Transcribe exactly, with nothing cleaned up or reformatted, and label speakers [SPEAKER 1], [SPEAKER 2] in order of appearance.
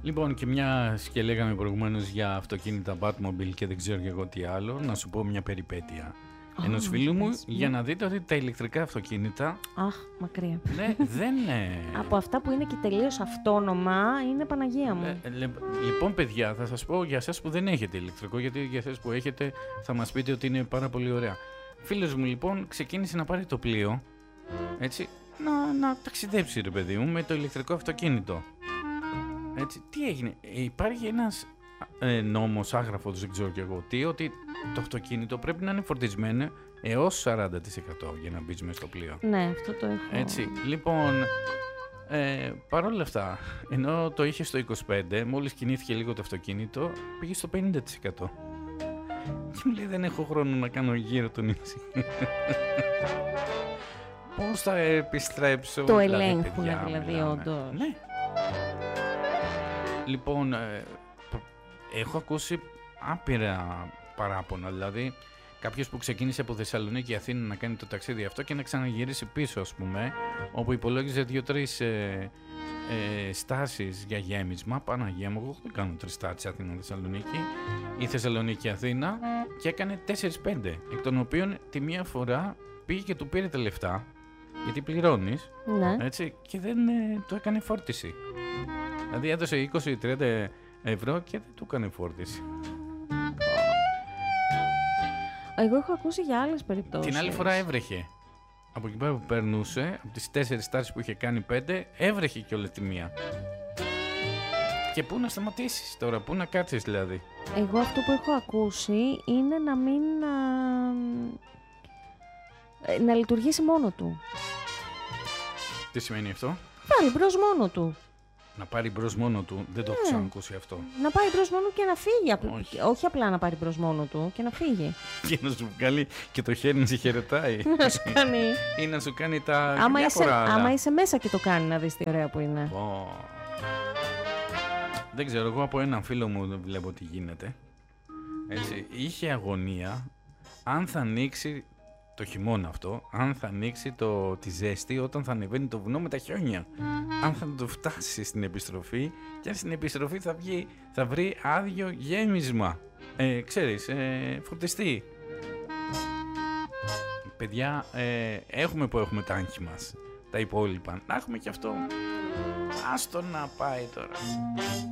[SPEAKER 1] Λοιπόν, και μια και λέγαμε προηγουμένως για αυτοκίνητα Batmobile και δεν ξέρω και εγώ τι άλλο, να σου πω μια περιπέτεια oh, ενός φίλου μου, πες, για ναι. να δείτε ότι τα ηλεκτρικά αυτοκίνητα.
[SPEAKER 2] Αχ, μακριά.
[SPEAKER 1] Ναι, δεν είναι.
[SPEAKER 2] Από αυτά που είναι και τελείως αυτόνομα, είναι Παναγία μου.
[SPEAKER 1] Ε, λε, λοιπόν, παιδιά, θα σας πω για εσάς που δεν έχετε ηλεκτρικό, γιατί για εσάς που έχετε θα μας πείτε ότι είναι πάρα πολύ ωραία. Φίλος μου, λοιπόν, ξεκίνησε να πάρει το πλοίο, έτσι, να, να ταξιδέψει, ρε παιδί μου, με το ηλεκτρικό αυτοκίνητο. Έτσι, τι έγινε, υπάρχει ένας ε, νόμος, άγραφος, δεν ξέρω κι εγώ τι, ότι το αυτοκίνητο πρέπει να είναι φορτισμένο έως σαράντα τοις εκατό για να μπεις μέσα στο πλοίο.
[SPEAKER 2] Ναι, αυτό το έχω.
[SPEAKER 1] Έτσι, λοιπόν, ε, παρόλα αυτά, ενώ το είχε στο είκοσι πέντε, μόλις κινήθηκε λίγο το αυτοκίνητο, πήγε στο πενήντα τοις εκατό. Και μου λέει, δεν έχω χρόνο να κάνω γύρω το νησί. Πώς θα επιστρέψω?
[SPEAKER 2] Το ελέγχουν δηλαδή, όντως.
[SPEAKER 1] Ναι. Λοιπόν, ε, έχω ακούσει άπειρα παράπονα, δηλαδή κάποιος που ξεκίνησε από Θεσσαλονίκη Αθήνα να κάνει το ταξίδι αυτό και να ξαναγυρίσει πίσω, ας πούμε, όπου υπολόγιζε δύο-τρεις ε, ε, στάσεις για γέμισμα. Παναγία μου, εγώ δεν κάνω τρεις στάσεις Αθήνα-Θεσσαλονίκη ή Θεσσαλονίκη-Αθήνα, και έκανε τέσσερις πέντε, εκ των οποίων τη μία φορά πήγε και του πήρε τα λεφτά, γιατί πληρώνεις,
[SPEAKER 2] ναι. έτσι,
[SPEAKER 1] και δεν ε, το έκανε φόρτιση. Δηλαδή έδωσε είκοσι με τριάντα ευρώ και δεν του έκανε φόρτιση.
[SPEAKER 2] Εγώ έχω ακούσει για άλλες περιπτώσεις.
[SPEAKER 1] Την άλλη φορά έβρεχε. Από εκεί πέρα που περνούσε, από τις τέσσερις στάσεις που είχε κάνει πέντε, έβρεχε και όλη τη μία. Και πού να σταματήσεις τώρα, πού να κάτσεις δηλαδή?
[SPEAKER 2] Εγώ αυτό που έχω ακούσει είναι να μην... να, να λειτουργήσει μόνο του.
[SPEAKER 1] Τι σημαίνει αυτό?
[SPEAKER 2] Πάλι μπρος μόνο του.
[SPEAKER 1] Να πάρει μπρος μόνο του, δεν το έχω
[SPEAKER 2] ναι.
[SPEAKER 1] ξανακούσει αυτό.
[SPEAKER 2] Να πάρει μπρος μόνο του και να φύγει.
[SPEAKER 1] Όχι.
[SPEAKER 2] Όχι απλά να πάρει μπρος μόνο του και να φύγει.
[SPEAKER 1] Και να σου βγάλει και το χέρι να σε χαιρετάει.
[SPEAKER 2] Να σου κάνει.
[SPEAKER 1] Ή να σου κάνει τα
[SPEAKER 2] άμα είσαι,
[SPEAKER 1] άλλα.
[SPEAKER 2] άμα είσαι μέσα και το κάνει, να δεις τι ωραία που είναι.
[SPEAKER 1] Oh. Δεν ξέρω, εγώ από έναν φίλο μου δεν βλέπω τι γίνεται. Έτσι, είχε αγωνία αν θα ανοίξει το χειμώνα αυτό, αν θα ανοίξει το, τη ζέστη όταν θα ανεβαίνει το βουνό με τα χιόνια. Αν θα το φτάσει στην επιστροφή, και αν στην επιστροφή θα, βγει, θα βρει άδειο γέμισμα. Ε, ξέρεις, ε, φορτιστή. Παιδιά, ε, έχουμε που έχουμε τα άγχη μας, τα υπόλοιπα. Να έχουμε και αυτό. Άστο να πάει τώρα.